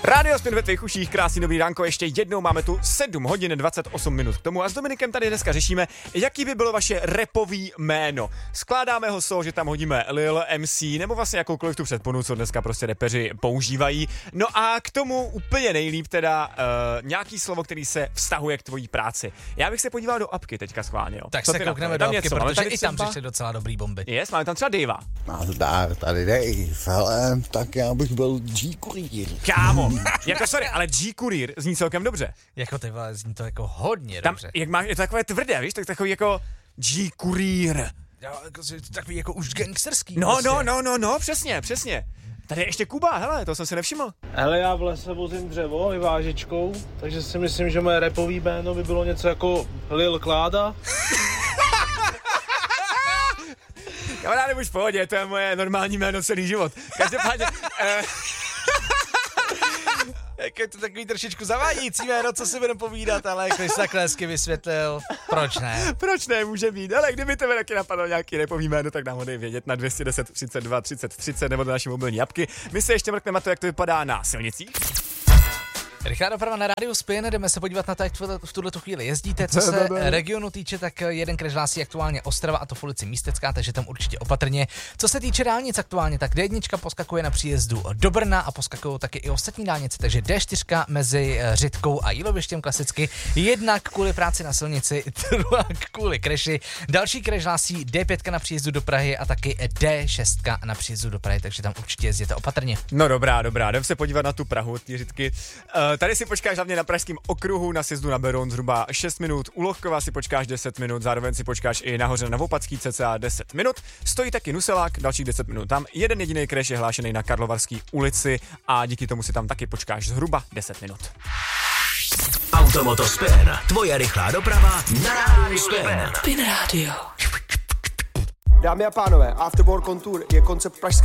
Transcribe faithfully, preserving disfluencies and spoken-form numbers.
Rádio Spin ve tvých uších, krásný dobrý ránko, ještě jednou máme tu sedm hodin dvacet osm minut k tomu a s Dominikem tady dneska řešíme, jaký by bylo vaše rapový jméno. Skládáme ho z toho, že tam hodíme Lil, M C nebo vlastně jakoukoliv tu předponu, co dneska prostě rapeři používají. No a k tomu úplně nejlíp teda uh, nějaký slovo, který se vztahuje k tvojí práci. Já bych se podíval do apky teďka schválně. Jo. Tak co se koukneme do apky, něco, protože i třeba... tam přišly docela dobrý bomby. Yes, máme tam třeba Davea. Nazdar, tady Dave, hele, tak já bych byl G-kurýr. Kámo, jako sorry, ale G-kurýr zní celkem dobře. Jako ty vole, zní to jako hodně Tam, dobře. jak máš, je to takové tvrdé, víš, tak takový jako G-kurýr. Jo, jako, takový jako už gangsterský. No, prostě. no, no, no, no, přesně, přesně. Tady je ještě Kuba, hele, to jsem si nevšiml. Hele, já v lese vozím dřevo vyvážečkou, takže si myslím, že moje rapový jméno by bylo něco jako Lil Kláda. Kamaráde, už v pohodě, to je moje normální jméno celý život. Každopádně... eh, Jak je to takový trošičku zavádějící jméno, co si budeme povídat, ale když jsi takhle hezky vysvětlil, proč ne? proč ne, může být, ale kdyby tebe taky napadlo nějaký rapový jméno, tak nám ho dej vědět na dvě stě deset třicet dva třicet třicet nebo do naší mobilní apky. My se ještě mrkneme na to, jak to vypadá na silnicích. Rychlá doprava na rádiu Spin, jdeme se podívat na to, jak v tuhle chvíli jezdíte. Co se regionu týče, tak jeden crash hlásí aktuálně Ostrava, a to v ulici Místecká, takže tam určitě opatrně. Co se týče dálnic aktuálně, tak D jedna poskakuje na příjezdu do Brna a poskakují taky i ostatní dálnice, takže D čtyři mezi Řitkou a Jílovištěm klasicky, jednak kvůli práci na silnici, druhá kvůli crashy. Další crash hlásí D pět na příjezdu do Prahy a taky D šest na příjezdu do Prahy, takže tam určitě jezděte opatrně. No dobrá, dobrá, jdem se podívat na tu Prahu, ty Řitky. Uh, tady si počkáš hlavně na pražském okruhu, na sjezdu na Beroun zhruba šest minut, u Lohkova si počkáš deset minut, zároveň si počkáš i nahoře na Vopadský cca deset minut. Stojí taky Nuselák, dalších deset minut tam. Jeden jediný crash je hlášený na Karlovarský ulici a díky tomu si tam taky počkáš zhruba deset minut. Automoto Spin, tvoje rychlá doprava na rádiu Spin. Spin Radio. Dámy a pánové, After Work on Tour je koncept pražské